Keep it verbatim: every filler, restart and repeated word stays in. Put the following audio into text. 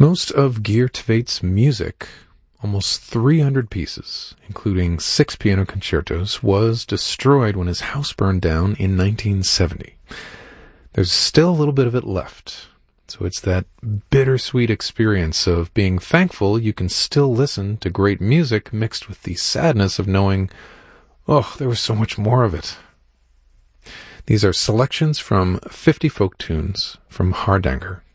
Most of Geert Tveit's music, almost three hundred pieces, including six piano concertos, was destroyed when his house burned down in nineteen seventy. There's still a little bit of it left, so it's that bittersweet experience of being thankful you can still listen to great music mixed with the sadness of knowing, oh, there was so much more of it. These are selections from fifty folk tunes from Hardanger.